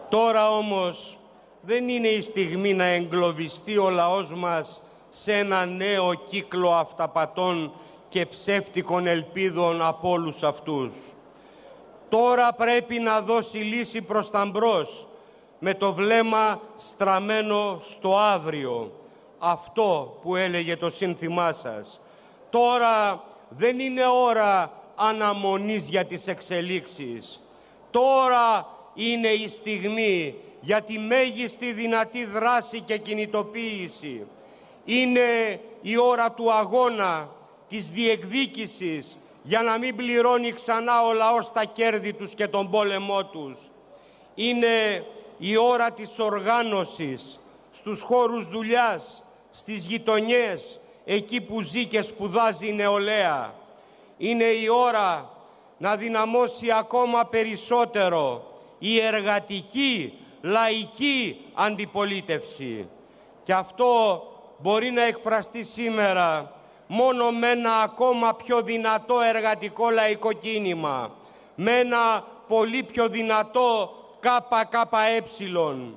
Τώρα όμως δεν είναι η στιγμή να εγκλωβιστεί ο λαός μας σε ένα νέο κύκλο αυταπατών και ψεύτικων ελπίδων από όλους αυτούς. Τώρα πρέπει να δώσει λύση προς τα μπρος, με το βλέμμα στραμμένο στο αύριο. Αυτό που έλεγε το σύνθημά σας. Τώρα δεν είναι ώρα αναμονής για τις εξελίξεις. Τώρα είναι η στιγμή για τη μέγιστη δυνατή δράση και κινητοποίηση. Είναι η ώρα του αγώνα, της διεκδίκησης, για να μην πληρώνει ξανά ο λαός τα κέρδη τους και τον πόλεμό τους. Είναι η ώρα της οργάνωσης στους χώρους δουλειάς, στις γειτονιές, εκεί που ζει και σπουδάζει η νεολαία. Είναι η ώρα να δυναμώσει ακόμα περισσότερο η εργατική, λαϊκή αντιπολίτευση. Και αυτό μπορεί να εκφραστεί σήμερα μόνο με ένα ακόμα πιο δυνατό εργατικό λαϊκό κίνημα, με ένα πολύ πιο δυνατό ΚΚΕ.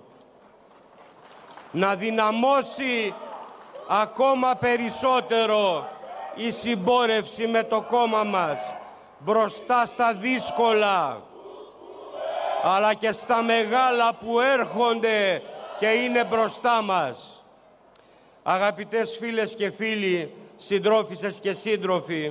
Να δυναμώσει ακόμα περισσότερο η συμπόρευση με το κόμμα μας μπροστά στα δύσκολα, αλλά και στα μεγάλα που έρχονται και είναι μπροστά μας. Αγαπητές φίλες και φίλοι, συντρόφισσες και σύντροφοι,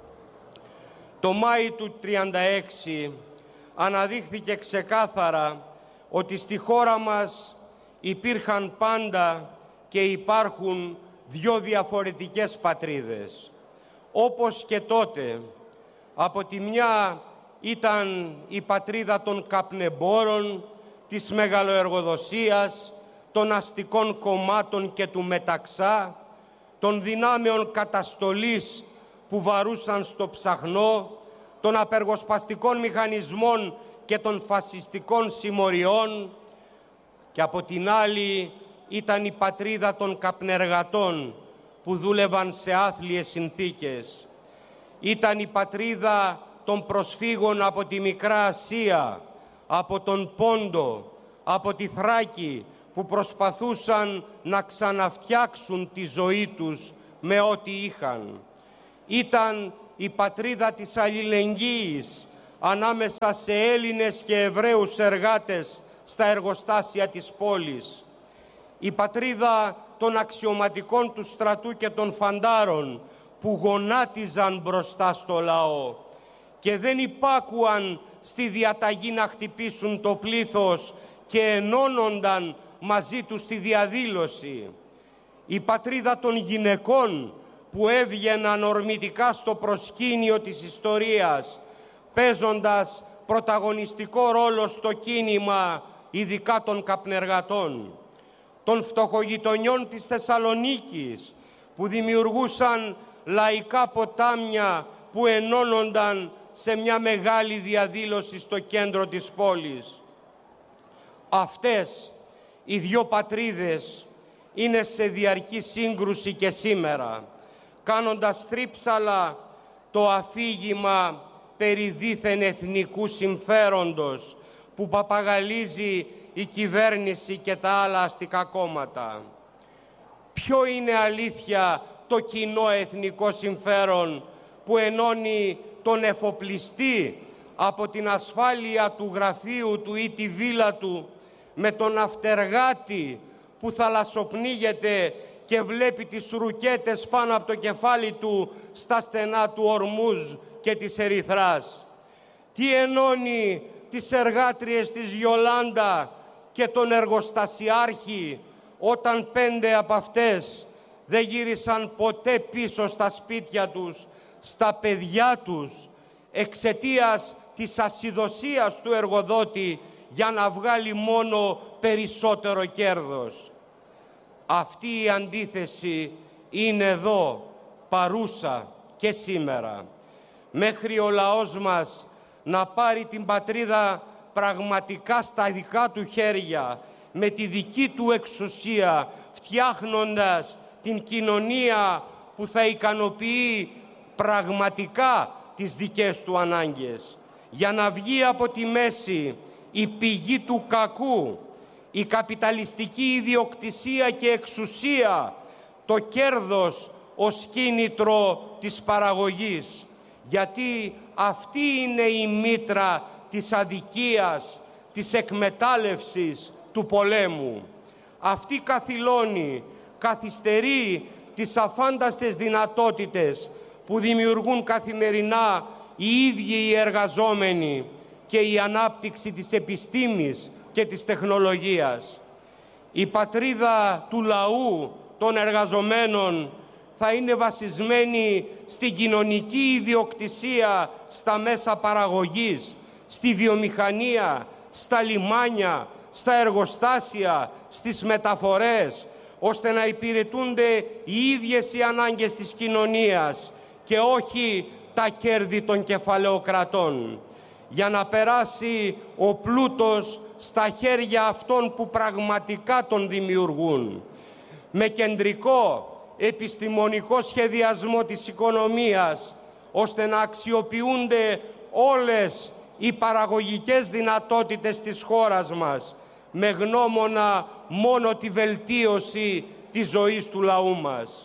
το Μάη του 1936 αναδείχθηκε ξεκάθαρα ότι στη χώρα μας υπήρχαν πάντα και υπάρχουν δύο διαφορετικές πατρίδες. Όπως και τότε, από τη μια ήταν η πατρίδα των καπνεμπόρων, της μεγαλοεργοδοσίας, των αστικών κομμάτων και του μεταξά, των δυνάμεων καταστολής που βαρούσαν στο ψαχνό, των απεργοσπαστικών μηχανισμών και των φασιστικών συμμοριών, και από την άλλη ήταν η πατρίδα των καπνεργατών που δούλευαν σε άθλιες συνθήκες. Ήταν η πατρίδα των προσφύγων από τη Μικρά Ασία, από τον Πόντο, από τη Θράκη, που προσπαθούσαν να ξαναφτιάξουν τη ζωή τους με ό,τι είχαν. Ήταν η πατρίδα της αλληλεγγύης ανάμεσα σε Έλληνες και Εβραίους εργάτες στα εργοστάσια της πόλης. Η πατρίδα των αξιωματικών του στρατού και των φαντάρων που γονάτιζαν μπροστά στο λαό και δεν υπάκουαν στη διαταγή να χτυπήσουν το πλήθος και ενώνονταν μαζί τους στη διαδήλωση. Η πατρίδα των γυναικών που έβγαιναν ορμητικά στο προσκήνιο της ιστορίας, παίζοντας πρωταγωνιστικό ρόλο στο κίνημα, ειδικά των καπνεργατών. Των φτωχογειτονιών της Θεσσαλονίκης, που δημιουργούσαν λαϊκά ποτάμια που ενώνονταν σε μια μεγάλη διαδήλωση στο κέντρο της πόλης. Αυτές οι δύο πατρίδες είναι σε διαρκή σύγκρουση και σήμερα, κάνοντας τρίψαλα το αφήγημα περί δίθεν εθνικού συμφέροντος που παπαγαλίζει η κυβέρνηση και τα άλλα αστικά κόμματα. Ποιο είναι αλήθεια το κοινό εθνικό συμφέρον που ενώνει τον εφοπλιστή από την ασφάλεια του γραφείου του ή τη βίλα του με τον αυτεργάτη που θαλασσοπνίγεται και βλέπει τις ρουκέτες πάνω από το κεφάλι του στα στενά του Ορμούζ και της Ερυθράς? Τι ενώνει τις εργάτριες της Γιολάντα και τον εργοστασιάρχη όταν 5 από αυτές δεν γύρισαν ποτέ πίσω στα σπίτια τους, στα παιδιά τους, εξαιτίας της ασυδοσίας του εργοδότη για να βγάλει μόνο περισσότερο κέρδος? Αυτή η αντίθεση είναι εδώ, παρούσα και σήμερα. Μέχρι ο λαός μας να πάρει την πατρίδα πραγματικά στα δικά του χέρια, με τη δική του εξουσία, φτιάχνοντας την κοινωνία που θα ικανοποιεί πραγματικά τις δικές του ανάγκες. Για να βγει από τη μέση η πηγή του κακού, η καπιταλιστική ιδιοκτησία και εξουσία, το κέρδος ως κίνητρο της παραγωγής. Γιατί αυτή είναι η μήτρα της αδικίας, της εκμετάλλευσης, του πολέμου. Αυτή καθυλώνει, καθυστερεί τις αφάνταστες δυνατότητες που δημιουργούν καθημερινά οι ίδιοι οι εργαζόμενοι και η ανάπτυξη της επιστήμης και της τεχνολογίας. Η πατρίδα του λαού των εργαζομένων θα είναι βασισμένη στην κοινωνική ιδιοκτησία, στα μέσα παραγωγής, στη βιομηχανία, στα λιμάνια, στα εργοστάσια, στις μεταφορές, ώστε να υπηρετούνται οι ίδιες οι ανάγκες της κοινωνίας και όχι τα κέρδη των κεφαλαιοκρατών, για να περάσει ο πλούτος στα χέρια αυτών που πραγματικά τον δημιουργούν. Με κεντρικό επιστημονικό σχεδιασμό της οικονομίας, ώστε να αξιοποιούνται όλες οι παραγωγικές δυνατότητες της χώρας μας, με γνώμονα μόνο τη βελτίωση της ζωής του λαού μας.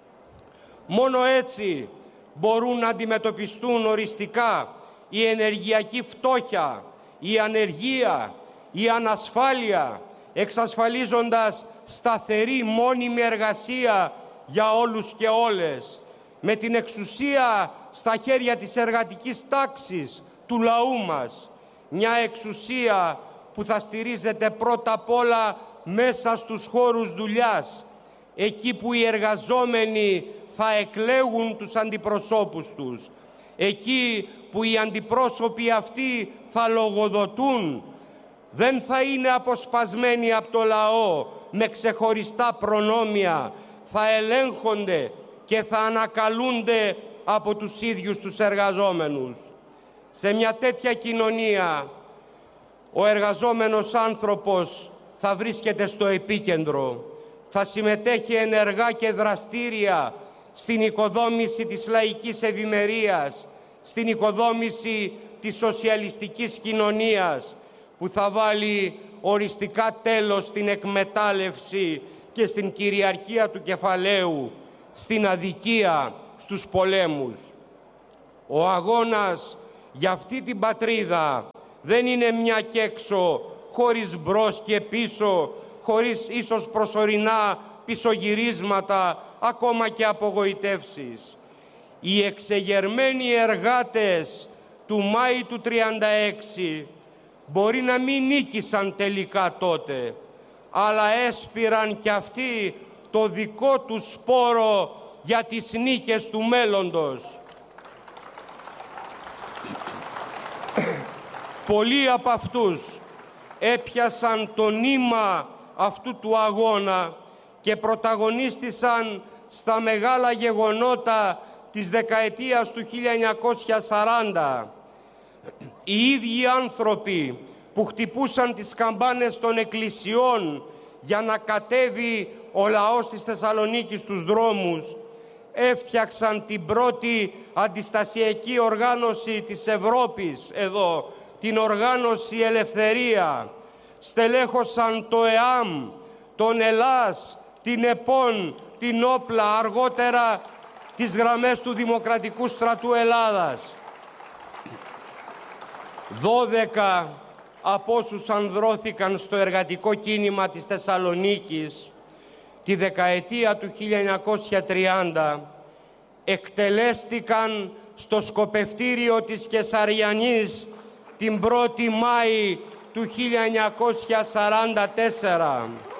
Μόνο έτσι μπορούν να αντιμετωπιστούν οριστικά η ενεργειακή φτώχεια, η ανεργία, η ανασφάλεια, εξασφαλίζοντας σταθερή μόνιμη εργασία για όλους και όλες, με την εξουσία στα χέρια της εργατικής τάξης, του λαού μας. Μια εξουσία που θα στηρίζεται πρώτα απ' όλα μέσα στους χώρους δουλειάς, εκεί που οι εργαζόμενοι θα εκλέγουν τους αντιπροσώπους τους, εκεί που οι αντιπρόσωποι αυτοί θα λογοδοτούν, δεν θα είναι αποσπασμένοι από το λαό με ξεχωριστά προνόμια, θα ελέγχονται και θα ανακαλούνται από τους ίδιους τους εργαζόμενους. Σε μια τέτοια κοινωνία, ο εργαζόμενος άνθρωπος θα βρίσκεται στο επίκεντρο, θα συμμετέχει ενεργά και δραστήρια στην οικοδόμηση της λαϊκής ευημερίας, στην οικοδόμηση της σοσιαλιστικής κοινωνίας, που θα βάλει οριστικά τέλος στην εκμετάλλευση και στην κυριαρχία του κεφαλαίου, στην αδικία, στους πολέμους. Ο αγώνας για αυτή την πατρίδα δεν είναι μια κι έξω, χωρίς μπρος και πίσω, χωρίς ίσως προσωρινά πισωγυρίσματα, ακόμα και απογοητεύσεις. Οι εξεγερμένοι εργάτες του Μάη του 1936 μπορεί να μην νίκησαν τελικά τότε, αλλά έσπηραν κι αυτοί το δικό τους σπόρο για τις νίκες του μέλλοντος. Πολλοί από αυτούς έπιασαν το νήμα αυτού του αγώνα και πρωταγωνίστησαν στα μεγάλα γεγονότα της δεκαετίας του 1940. Οι ίδιοι άνθρωποι που χτυπούσαν τις καμπάνες των εκκλησιών για να κατέβει ο λαός της Θεσσαλονίκης στους δρόμους, έφτιαξαν την πρώτη αντιστασιακή οργάνωση της Ευρώπης εδώ, την οργάνωση Ελευθερία. Στελέχωσαν το ΕΑΜ, τον Ελλάς, την ΕΠΟΝ, την Όπλα, αργότερα τις γραμμές του Δημοκρατικού Στρατού Ελλάδας. 12 από όσους ανδρώθηκαν στο εργατικό κίνημα της Θεσσαλονίκης τη δεκαετία του 1930 εκτελέστηκαν στο σκοπευτήριο της Κεσαριανής την 1η Μάη του 1944.